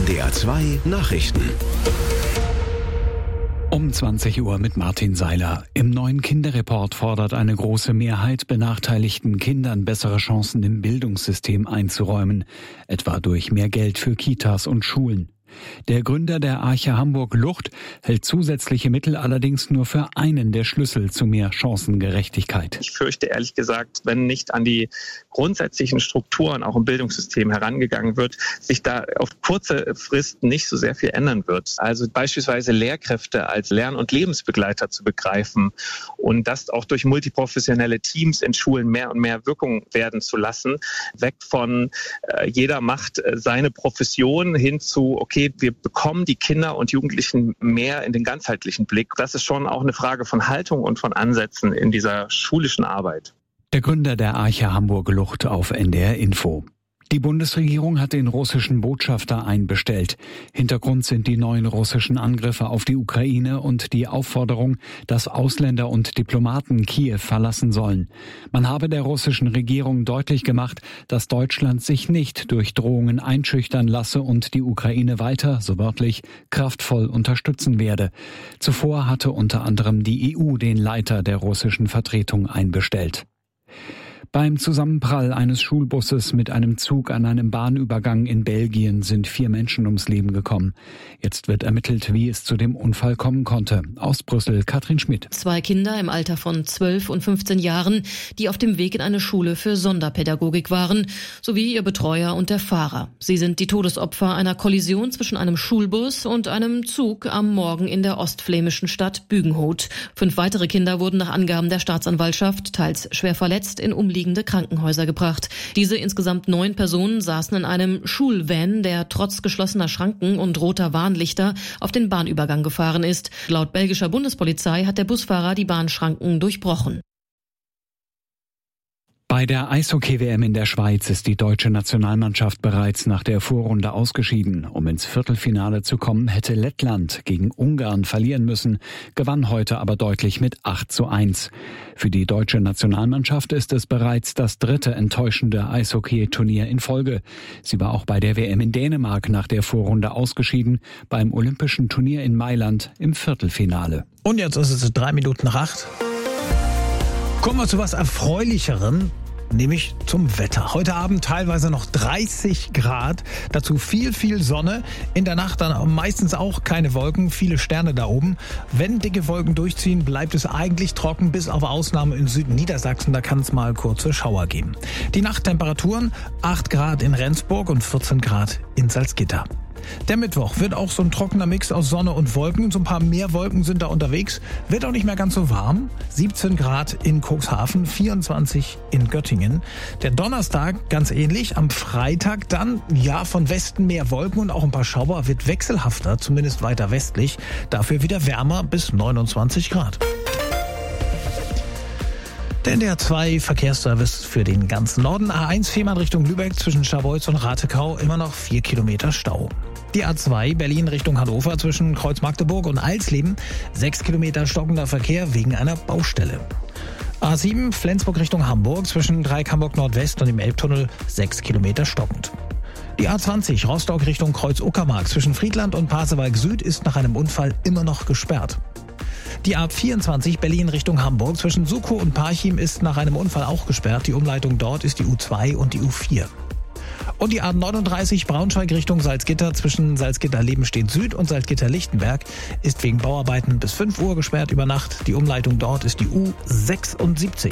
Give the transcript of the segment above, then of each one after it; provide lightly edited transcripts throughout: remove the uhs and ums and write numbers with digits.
NDR 2 Nachrichten. Um 20 Uhr mit Martin Seiler. Im neuen Kinderreport fordert eine große Mehrheit, benachteiligten Kindern bessere Chancen im Bildungssystem einzuräumen, etwa durch mehr Geld für Kitas und Schulen. Der Gründer der Arche Hamburg-Lucht hält zusätzliche Mittel allerdings nur für einen der Schlüssel zu mehr Chancengerechtigkeit. Ich fürchte ehrlich gesagt, wenn nicht an die grundsätzlichen Strukturen auch im Bildungssystem herangegangen wird, sich da auf kurze Frist nicht so sehr viel ändern wird. Also beispielsweise Lehrkräfte als Lern- und Lebensbegleiter zu begreifen und das auch durch multiprofessionelle Teams in Schulen mehr und mehr Wirkung werden zu lassen. Weg von jeder macht seine Profession hin zu, okay, wir bekommen die Kinder und Jugendlichen mehr in den ganzheitlichen Blick. Das ist schon auch eine Frage von Haltung und von Ansätzen in dieser schulischen Arbeit. Der Gründer der Arche Hamburg-Lucht auf NDR Info. Die Bundesregierung hat den russischen Botschafter einbestellt. Hintergrund sind die neuen russischen Angriffe auf die Ukraine und die Aufforderung, dass Ausländer und Diplomaten Kiew verlassen sollen. Man habe der russischen Regierung deutlich gemacht, dass Deutschland sich nicht durch Drohungen einschüchtern lasse und die Ukraine weiter, so wörtlich, kraftvoll unterstützen werde. Zuvor hatte unter anderem die EU den Leiter der russischen Vertretung einbestellt. Beim Zusammenprall eines Schulbusses mit einem Zug an einem Bahnübergang in Belgien sind 4 Menschen ums Leben gekommen. Jetzt wird ermittelt, wie es zu dem Unfall kommen konnte. Aus Brüssel, Katrin Schmidt. 2 Kinder im Alter von 12 und 15 Jahren, die auf dem Weg in eine Schule für Sonderpädagogik waren, sowie ihr Betreuer und der Fahrer. Sie sind die Todesopfer einer Kollision zwischen einem Schulbus und einem Zug am Morgen in der ostflämischen Stadt Bügenhout. 5 weitere Kinder wurden nach Angaben der Staatsanwaltschaft teils schwer verletzt in umliegende Krankenhäuser gebracht. Diese insgesamt 9 Personen saßen in einem Schulvan, der trotz geschlossener Schranken und roter Warnlichter auf den Bahnübergang gefahren ist. Laut belgischer Bundespolizei hat der Busfahrer die Bahnschranken durchbrochen. Bei der Eishockey-WM in der Schweiz ist die deutsche Nationalmannschaft bereits nach der Vorrunde ausgeschieden. Um ins Viertelfinale zu kommen, hätte Lettland gegen Ungarn verlieren müssen, gewann heute aber deutlich mit 8:1. Für die deutsche Nationalmannschaft ist es bereits das 3. enttäuschende Eishockey-Turnier in Folge. Sie war auch bei der WM in Dänemark nach der Vorrunde ausgeschieden, beim Olympischen Turnier in Mailand im Viertelfinale. Und jetzt ist es 7:03. Kommen wir zu was Erfreulicherem, nämlich zum Wetter. Heute Abend teilweise noch 30 Grad, dazu viel Sonne. In der Nacht dann meistens auch keine Wolken, viele Sterne da oben. Wenn dicke Wolken durchziehen, bleibt es eigentlich trocken, bis auf Ausnahme in Südniedersachsen, da kann es mal kurze Schauer geben. Die Nachttemperaturen 8 Grad in Rendsburg und 14 Grad in Salzgitter. Der Mittwoch wird auch so ein trockener Mix aus Sonne und Wolken. So ein paar mehr Wolken sind da unterwegs. Wird auch nicht mehr ganz so warm. 17 Grad in Cuxhaven, 24 in Göttingen. Der Donnerstag ganz ähnlich. Am Freitag dann, ja, von Westen mehr Wolken und auch ein paar Schauer. Wird wechselhafter, zumindest weiter westlich. Dafür wieder wärmer bis 29 Grad. Der NDR 2 Verkehrsservice für den ganzen Norden. A1 Fehmarn Richtung Lübeck zwischen Scharbeutz und Rathekau immer noch 4 Kilometer Stau. Die A2 Berlin Richtung Hannover zwischen Kreuz-Magdeburg und Alsleben 6 Kilometer stockender Verkehr wegen einer Baustelle. A7 Flensburg Richtung Hamburg zwischen Dreieck Hamburg Nordwest und dem Elbtunnel 6 Kilometer stockend. Die A20 Rostock Richtung Kreuz-Uckermark zwischen Friedland und Pasewalk Süd ist nach einem Unfall immer noch gesperrt. Die A24 Berlin Richtung Hamburg zwischen Sukow und Parchim ist nach einem Unfall auch gesperrt. Die Umleitung dort ist die U2 und die U4. Und die A39 Braunschweig Richtung Salzgitter zwischen Salzgitter-Lebenstedt Süd und Salzgitter-Lichtenberg ist wegen Bauarbeiten bis 5 Uhr gesperrt über Nacht. Die Umleitung dort ist die U76.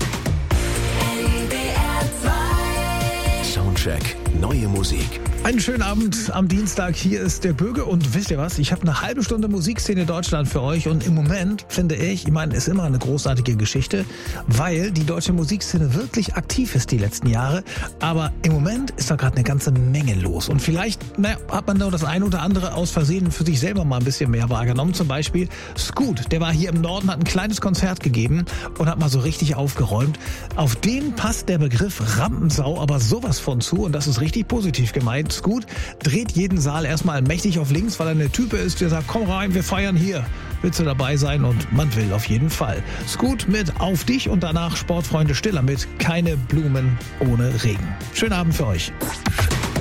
Soundcheck, neue Musik. Einen schönen Abend am Dienstag. Hier ist der Böge und wisst ihr was? Ich habe eine halbe Stunde Musikszene Deutschland für euch und im Moment finde ich meine, ist immer eine großartige Geschichte, weil die deutsche Musikszene wirklich aktiv ist die letzten Jahre. Aber im Moment ist da gerade eine ganze Menge los und vielleicht hat man nur das ein oder andere aus Versehen für sich selber mal ein bisschen mehr wahrgenommen. Zum Beispiel Scoot, der war hier im Norden, hat ein kleines Konzert gegeben und hat mal so richtig aufgeräumt. Auf den passt der Begriff Rampensau aber sowas von zu und das ist richtig positiv gemeint. Scoot dreht jeden Saal erstmal mächtig auf links, weil er eine Type ist, der sagt, komm rein, wir feiern hier. Willst du dabei sein? Und man will auf jeden Fall. Scoot mit Auf dich und danach Sportfreunde Stiller mit Keine Blumen ohne Regen. Schönen Abend für euch.